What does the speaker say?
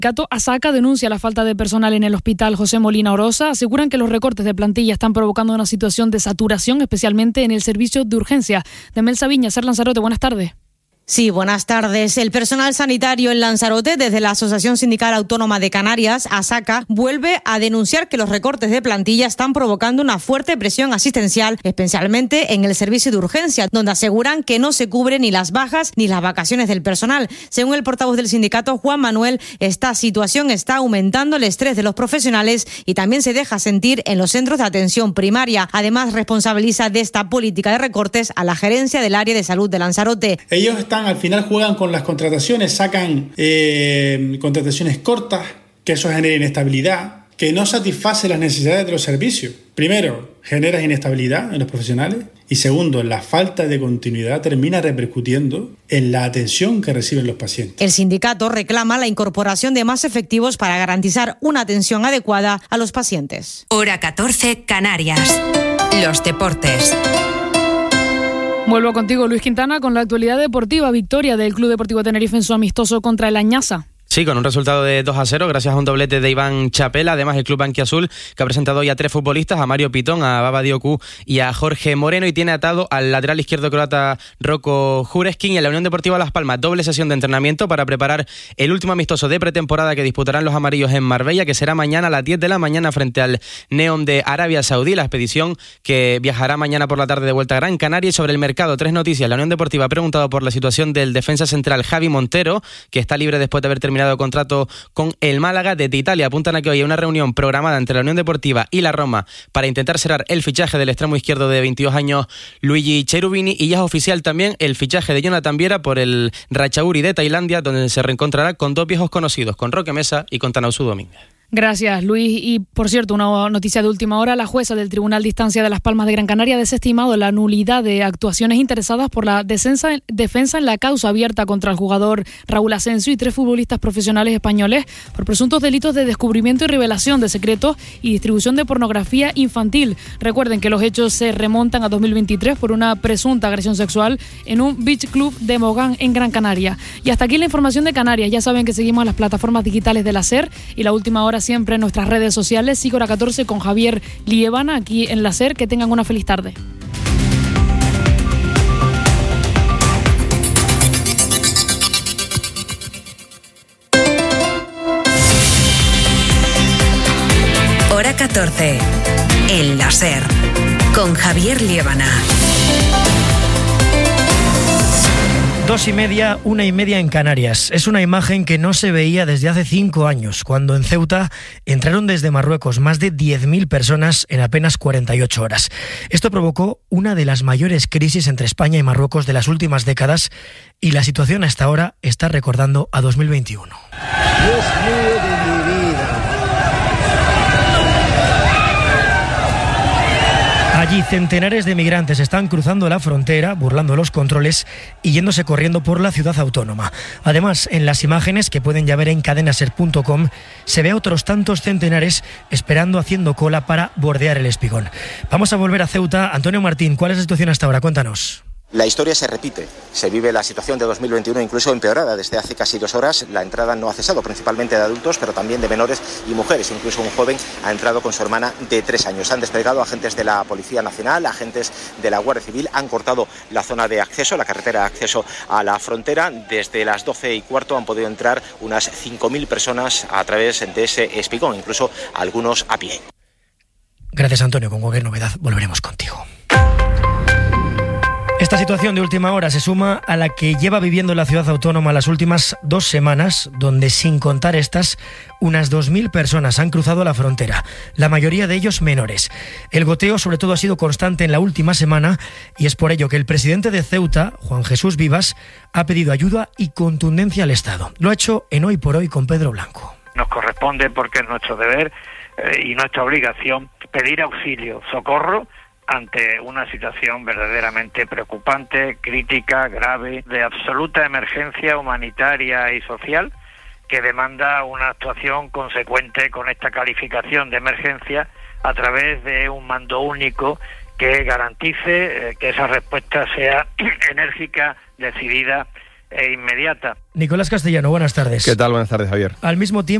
sindicato ASACA denuncia la falta de personal en el hospital José Molina Orosa. Aseguran que los recortes de plantilla están provocando una situación de saturación, especialmente en el servicio de urgencia. Demelsa Viña, Ser Lanzarote, buenas tardes. Sí, buenas tardes. El personal sanitario en Lanzarote, desde la Asociación Sindical Autónoma de Canarias, ASACA, vuelve a denunciar que los recortes de plantilla están provocando una fuerte presión asistencial, especialmente en el servicio de urgencia, donde aseguran que no se cubren ni las bajas ni las vacaciones del personal. Según el portavoz del sindicato, Juan Manuel, esta situación está aumentando el estrés de los profesionales y también se deja sentir en los centros de atención primaria. Además, responsabiliza de esta política de recortes a la gerencia del área de salud de Lanzarote. Ellos al final juegan con las contrataciones, sacan contrataciones cortas, que eso genera inestabilidad, que no satisface las necesidades de los servicios. Primero, genera inestabilidad en los profesionales y segundo, la falta de continuidad termina repercutiendo en la atención que reciben los pacientes. El sindicato reclama la incorporación de más efectivos para garantizar una atención adecuada a los pacientes. Hora 14, Canarias. Los deportes. Vuelvo contigo, Luis Quintana, con la actualidad deportiva. Victoria del Club Deportivo Tenerife en su amistoso contra el Añasa. Sí, con un resultado de 2-0, gracias a un doblete de Iván Chapela. Además, el club blanquiazul, que ha presentado ya 3 futbolistas, a Mario Pitón, a Baba Dioku y a Jorge Moreno, y tiene atado al lateral izquierdo croata Rocco Jureskin. Y en la Unión Deportiva Las Palmas, doble sesión de entrenamiento para preparar el último amistoso de pretemporada que disputarán los amarillos en Marbella, que será mañana a las 10 de la mañana frente al Neom de Arabia Saudí, la expedición que viajará mañana por la tarde de vuelta a Gran Canaria. Y sobre el mercado, 3 noticias. La Unión Deportiva ha preguntado por la situación del defensa central Javi Montero, que está libre después de haber terminado contrato con el Málaga. Desde Italia apuntan a que hoy hay una reunión programada entre la Unión Deportiva y la Roma para intentar cerrar el fichaje del extremo izquierdo de 22 años Luigi Cherubini, y ya es oficial también el fichaje de Jonathan Viera por el Ratchaburi de Tailandia, donde se reencontrará con 2 viejos conocidos, con Roque Mesa y con Tanausu Domínguez. Gracias, Luis. Y, por cierto, una noticia de última hora. La jueza del Tribunal de Instancia de Las Palmas de Gran Canaria ha desestimado la nulidad de actuaciones interesadas por la defensa en la causa abierta contra el jugador Raúl Asensio y 3 futbolistas profesionales españoles por presuntos delitos de descubrimiento y revelación de secretos y distribución de pornografía infantil. Recuerden que los hechos se remontan a 2023 por una presunta agresión sexual en un beach club de Mogán, en Gran Canaria. Y hasta aquí la información de Canarias. Ya saben que seguimos las plataformas digitales de la SER y la última hora siempre en nuestras redes sociales. Sigo Hora 14 con Javier Liébana aquí en la SER. Que tengan una feliz tarde. Hora 14, en la SER, con Javier Liébana. 2:30, 1:30 en Canarias. Es una imagen que no se veía desde hace 5 años, cuando en Ceuta entraron desde Marruecos más de 10.000 personas en apenas 48 horas. Esto provocó una de las mayores crisis entre España y Marruecos de las últimas décadas, y la situación hasta ahora está recordando a 2021. Dios mío de mi vida. Allí centenares de migrantes están cruzando la frontera, burlando los controles y yéndose corriendo por la ciudad autónoma. Además, en las imágenes que pueden ya ver en cadenaser.com, se ve a otros tantos centenares esperando, haciendo cola para bordear el Espigón. Vamos a volver a Ceuta. Antonio Martín, ¿cuál es la situación hasta ahora? Cuéntanos. La historia se repite, se vive la situación de 2021 incluso empeorada. Desde hace casi 2 horas la entrada no ha cesado, principalmente de adultos, pero también de menores y mujeres. Incluso un joven ha entrado con su hermana de 3 años. Han desplegado agentes de la Policía Nacional, agentes de la Guardia Civil, han cortado la zona de acceso, la carretera de acceso a la frontera. Desde las 12:15 han podido entrar unas 5.000 personas a través de ese espigón, incluso algunos a pie. Gracias, Antonio. Con cualquier novedad volveremos contigo. Esta situación de última hora se suma a la que lleva viviendo la ciudad autónoma las últimas 2 semanas, donde, sin contar estas, unas 2.000 personas han cruzado la frontera, la mayoría de ellos menores. El goteo sobre todo ha sido constante en la última semana, y es por ello que el presidente de Ceuta, Juan Jesús Vivas, ha pedido ayuda y contundencia al Estado. Lo ha hecho en Hoy por Hoy con Pedro Blanco. Nos corresponde, porque es nuestro deber y nuestra obligación, pedir auxilio, socorro, ante una situación verdaderamente preocupante, crítica, grave, de absoluta emergencia humanitaria y social, que demanda una actuación consecuente con esta calificación de emergencia a través de un mando único que garantice que esa respuesta sea enérgica, decidida e inmediata. Nicolás Castellano, buenas tardes. ¿Qué tal? Buenas tardes, Javier. Al mismo tiempo